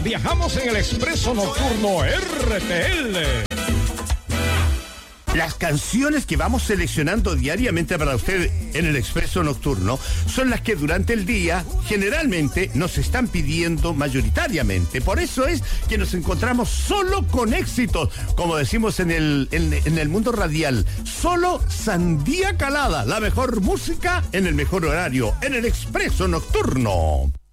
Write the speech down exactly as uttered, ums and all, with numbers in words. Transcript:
Viajamos en el Expreso Nocturno R T L. Las canciones que vamos seleccionando diariamente para usted en el Expreso Nocturno son las que durante el día generalmente nos están pidiendo mayoritariamente. Por eso es que nos encontramos solo con éxitos, como decimos en el, en, en el mundo radial. Solo sandía calada, la mejor música en el mejor horario, en el Expreso Nocturno.